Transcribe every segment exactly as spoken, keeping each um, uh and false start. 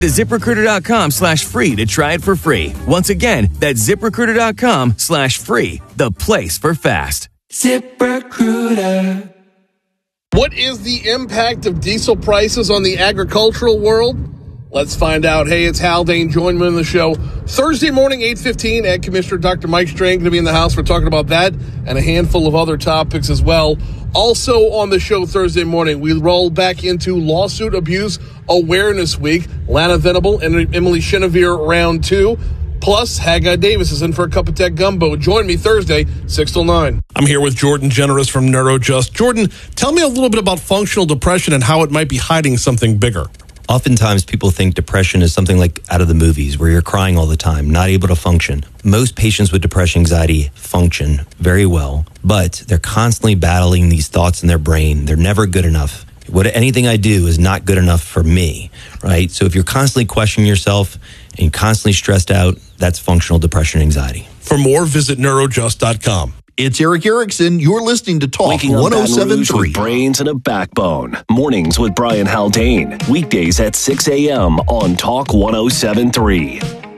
ZipRecruiter.com slash free to try it for free. Once again, that's ZipRecruiter.com slash free, the place for fast. ZipRecruiter. What is the impact of diesel prices on the agricultural world? Let's find out. Hey, it's Haldane. Join me on the show Thursday morning, eight fifteen. Ag Commissioner Doctor Mike Strain going to be in the house. We're talking about that and a handful of other topics as well. Also on the show Thursday morning, we roll back into Lawsuit Abuse Awareness Week. Lana Venable and Emily Chenevere round two. Plus, Haggai Davis is in for a cup of tech gumbo. Join me Thursday, six till nine. I'm here with Jordan Generous from NeuroJust. Jordan, tell me a little bit about functional depression and how it might be hiding something bigger. Oftentimes people think depression is something like out of the movies where you're crying all the time, not able to function. Most patients with depression anxiety function very well, but they're constantly battling these thoughts in their brain. They're never good enough. What anything I do is not good enough for me, right? So if you're constantly questioning yourself and constantly stressed out, that's functional depression anxiety. For more, visit neurojust dot com. It's Eric Erickson. You're listening to Talk one oh seven point three. Brains and a backbone. Mornings with Brian Haldane. Weekdays at six a.m. on Talk one oh seven point three.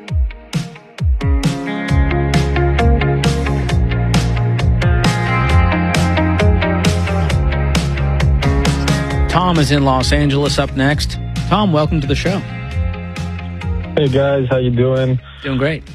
Tom is in Los Angeles up next. Tom, welcome to the show. Hey guys, how you doing? Doing great.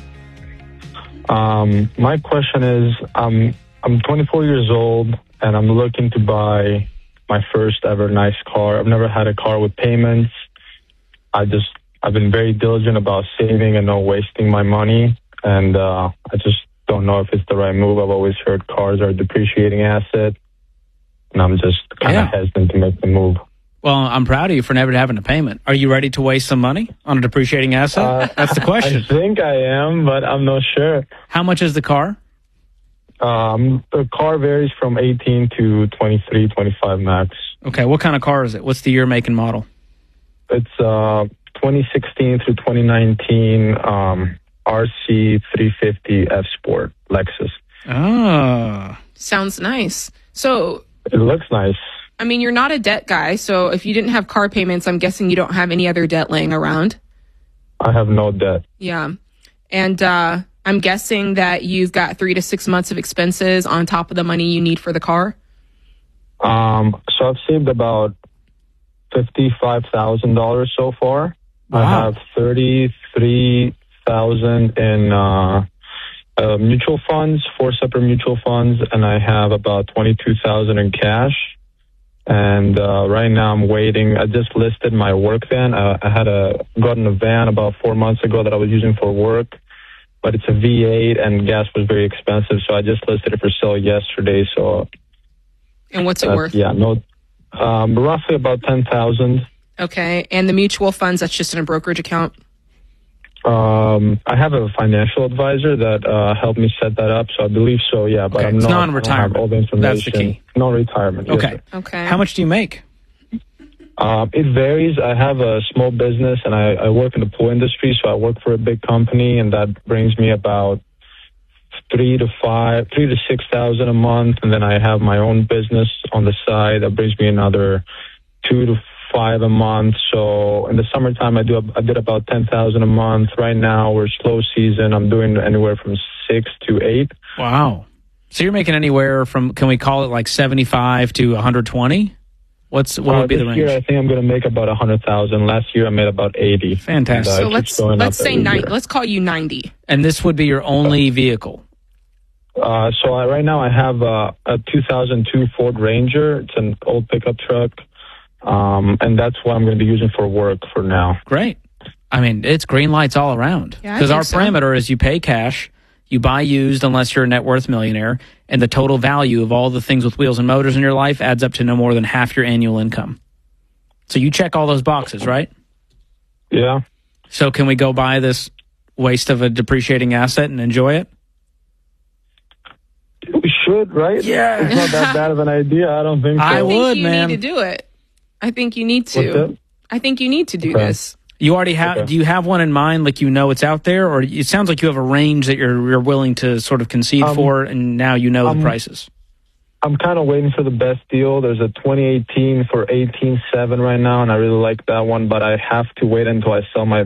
Um, my question is, um, I'm twenty-four years old and I'm looking to buy my first ever nice car. I've never had a car with payments. I just, I've been very diligent about saving and not wasting my money. And, uh, I just don't know if it's the right move. I've always heard cars are a depreciating asset and I'm just kind of yeah. hesitant to make the move. Well, I'm proud of you for never having a payment. Are you ready to waste some money on a depreciating asset? Uh, That's the question. I think I am, but I'm not sure. How much is the car? Um, the car varies from eighteen to twenty-three, twenty-five max. Okay, what kind of car is it? What's the year, make, and model? It's uh, twenty sixteen through twenty nineteen um, R C three fifty F Sport Lexus. Ah. Sounds nice. So it looks nice. I mean, you're not a debt guy, so if you didn't have car payments, I'm guessing you don't have any other debt laying around. I have no debt. Yeah. And uh, I'm guessing that you've got three to six months of expenses on top of the money you need for the car. Um. So I've saved about fifty-five thousand dollars so far. Wow. I have thirty-three thousand dollars in uh, uh, mutual funds, four separate mutual funds, and I have about twenty-two thousand dollars in cash. And uh, right now I'm waiting. I just listed my work van. Uh, I had a gotten a van about four months ago that I was using for work, but it's a V eight and gas was very expensive. So I just listed it for sale yesterday. So. And what's it worth? Yeah, no, um, roughly about ten thousand. Okay, and the mutual funds, that's just in a brokerage account. Um, I have a financial advisor that uh, helped me set that up, so I believe so. Yeah, but okay. I'm It's not. non-retirement. I don't have all the information. That's the key. Non-retirement. Okay. Yes, okay. How much do you make? Um, it varies. I have a small business, and I, I work in the pool industry, so I work for a big company, and that brings me about three to five, three to six thousand a month, and then I have my own business on the side that brings me another two to five a month. So in the summertime, I do I did about ten thousand a month. Right now, we're slow season. I'm doing anywhere from six to eight. Wow. So you're making anywhere from, can we call it like seventy-five to one hundred twenty? What's what uh, would be the range? This year, I think I'm going to make about one hundred thousand. Last year, I made about eighty. Fantastic. And, uh, so let's let's say ninety. Let's call you ninety. And this would be your only vehicle. Uh, so I, right now, I have uh, a two thousand two Ford Ranger. It's an old pickup truck. Um, and that's what I'm going to be using for work for now. Great. I mean, it's green lights all around. Because yeah, our so. parameter is you pay cash, you buy used unless you're a net worth millionaire, and the total value of all the things with wheels and motors in your life adds up to no more than half your annual income. So you check all those boxes, right? Yeah. So can we go buy this waste of a depreciating asset and enjoy it? We should, right? Yeah. It's not that bad of an idea. I don't think so. I, I think would, you man. need to do it. I think you need to. I think you need to do okay. this. You already have, okay. do you have one in mind, like you know it's out there? Or it sounds like you have a range that you're you're willing to sort of concede um, for, and now you know um, the prices. I'm kind of waiting for the best deal. There's a twenty eighteen for eighteen seven right now, and I really like that one, but I have to wait until I sell my